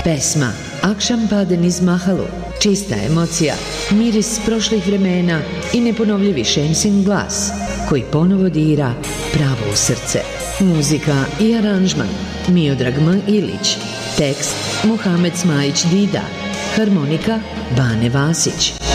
Pesma Akşam pade niz mahalu, čista emocija, miris prošlih vremena i neponovljivi Šemsin glas koji ponovo dira pravo u srce. Muzika i aranžman Miodrag M. Ilić, tekst Muhamed Smajić Dida, harmonika Bane Vasić.